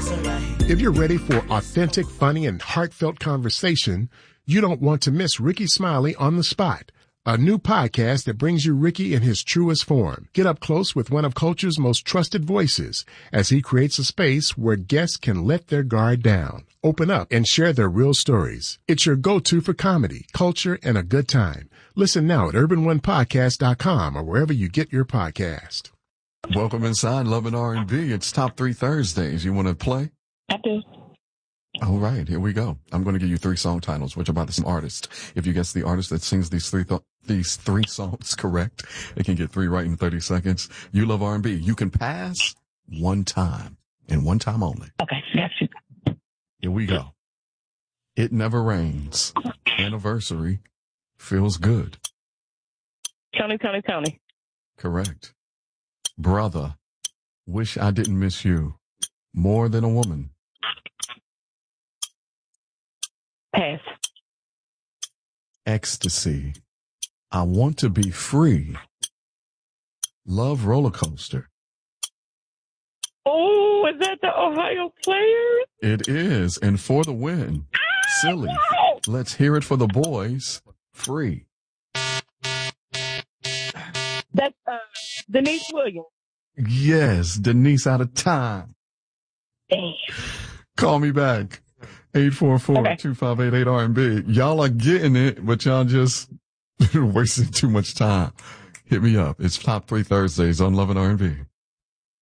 If you're ready for authentic, funny, and heartfelt conversation, you don't want to miss Ricky Smiley on the Spot, a new podcast that brings you Ricky in his truest form. Get up close with one of culture's most trusted voices as he creates a space where guests can let their guard down, open up, and share their real stories. It's your go-to for comedy, culture, and a good time. Listen now at urbanonepodcast.com or wherever you get your podcast. Welcome inside Love and R&B. It's Top 3 Thursdays. You want to play? I do. All right, here we go. I'm going to give you 3 song titles, which are by the same artist. If you guess the artist that sings these three songs correct, it can get 3 right in 30 seconds. You love R&B. You can pass one time, and one time only. Okay, got you. Here we go. It Never Rains. Anniversary. Feels Good. County. Correct. Brother. Wish I Didn't Miss You. More Than a Woman. Pass. Ecstasy. I Want to Be Free. Love Roller Coaster. Oh, is that the Ohio Players? It is. And for the win. Silly. Let's hear it for the boys. Free. That's Denise Williams. Yes, Denise, out of time. Damn. Call me back. 844-2588-R&B. Y'all are getting it, but y'all just wasting too much time. Hit me up. It's Top 3 Thursdays on Love and R&B.